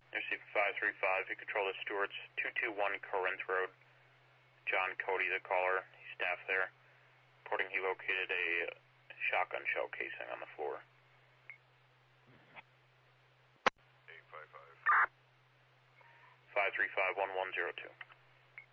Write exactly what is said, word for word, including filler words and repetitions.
Received five three five, you control the Stewart's two two one Corinth Road. John Cody, the caller, he's staff there. Reporting he located a shotgun shell casing on the floor. eight five five. five three five one one zero two.